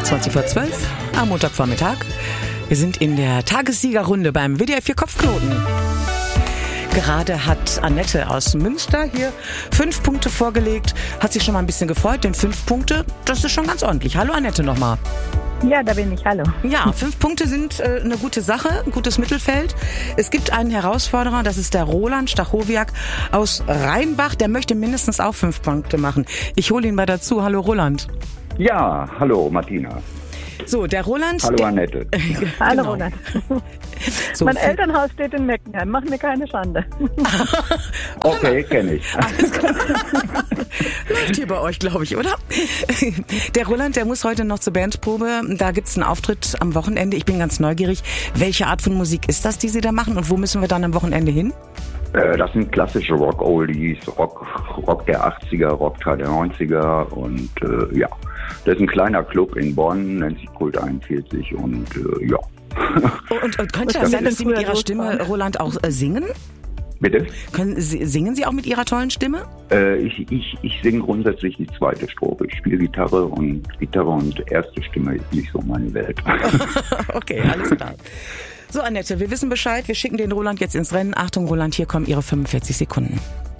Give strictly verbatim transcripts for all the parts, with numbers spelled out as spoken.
zwanzig vor zwölf am Montagvormittag. Wir sind in der Tagessiegerrunde beim W D R vier Kopfknoten. Gerade hat Annette aus Münster hier fünf Punkte vorgelegt. Hat sich schon mal ein bisschen gefreut, denn fünf Punkte, das ist schon ganz ordentlich. Hallo Annette nochmal. Ja, da bin ich. Hallo. Ja, fünf Punkte sind äh, eine gute Sache, ein gutes Mittelfeld. Es gibt einen Herausforderer, das ist der Roland Stachowiak aus Rheinbach. Der möchte mindestens auch fünf Punkte machen. Ich hole ihn mal dazu. Hallo Roland. Ja, hallo Martina. So, der Roland... Hallo der, Annette. Hallo genau. Roland. So, mein Elternhaus steht in Meckenheim. Mach mir keine Schande. Okay, kenne ich. Alles klar. Läuft hier bei euch, glaube ich, oder? Der Roland, der muss heute noch zur Bandprobe. Da gibt's einen Auftritt am Wochenende. Ich bin ganz neugierig. Welche Art von Musik ist das, die Sie da machen? Und wo müssen wir dann am Wochenende hin? Äh, das sind klassische Rock-Oldies, Rock, Rock der achtziger, Rock der neunziger und äh, ja. Das ist ein kleiner Club in Bonn, nennt sich Kult einundvierzig und äh, ja. Und, und könnte das sein, dass Sie mit Ihrer Stimme, Roland, auch äh, singen? Bitte? Können Sie, singen Sie auch mit Ihrer tollen Stimme? Äh, ich ich, ich singe grundsätzlich die zweite Strophe. Ich spiele Gitarre und Gitarre und erste Stimme ist nicht so meine Welt. Okay, alles klar. So Annette, wir wissen Bescheid. Wir schicken den Roland jetzt ins Rennen. Achtung Roland, hier kommen Ihre fünfundvierzig Sekunden.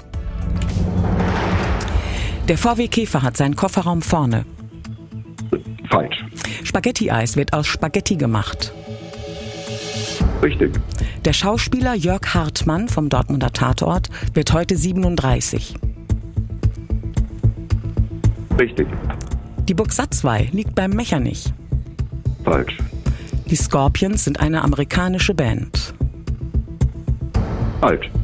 Der V W Käfer hat seinen Kofferraum vorne. Falsch. Spaghetti-Eis wird aus Spaghetti gemacht. Richtig. Der Schauspieler Jörg Hartmann vom Dortmunder Tatort wird heute siebenunddreißig. Richtig. Die Burg Satzwey liegt beim Mechernich. Falsch. Die Scorpions sind eine amerikanische Band. Falsch.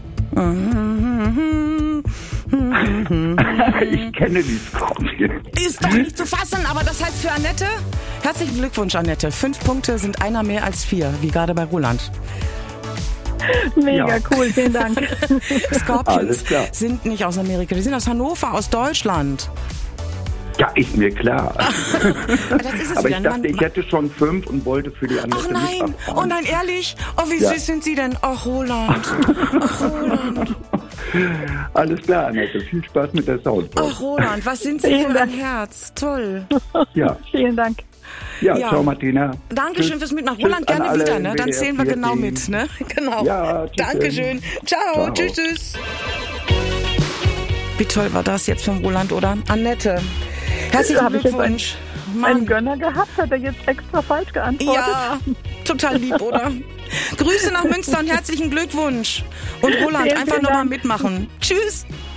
Ich kenne die Scorpions. Ist doch nicht zu fassen, aber das heißt für Annette, herzlichen Glückwunsch Annette. Fünf Punkte sind einer mehr als vier, wie gerade bei Roland. Mega Ja. cool, vielen Dank. Scorpions Alles klar. sind nicht aus Amerika, die sind aus Hannover, aus Deutschland. Ja, ist mir klar. Das ist es Aber wieder. ich dachte, Man- ich hätte schon fünf und wollte für die Annette Ach nein, nicht abfahren. oh nein, ehrlich? Oh, wie Ja. süß sind Sie denn? Ach, Roland. Ach, Roland. Alles klar, Annette. Viel Spaß mit der Soundbox. Ach, Roland, was sind Sie Vielen für ein Dank. Herz? Toll. Ja. Vielen Dank. Ja, Ja. ciao Martina. Dankeschön Tschüss. fürs Mitmachen. Tschüss Roland, an gerne alle wieder, ne? Dann W D R zählen wir vier genau Team. mit, ne? Genau. Ja, tschüss. Dankeschön. Ciao. Ciao. Tschüss, tschüss. Wie toll war das jetzt von Roland, oder? Annette, herzlichen Hab ich jetzt Glückwunsch. Einen Mann. Gönner gehabt, hat er jetzt extra falsch geantwortet? Ja, total lieb, oder? Grüße nach Münster und herzlichen Glückwunsch. Und Roland, Vielen, einfach vielen nochmal Dank. mitmachen. Tschüss.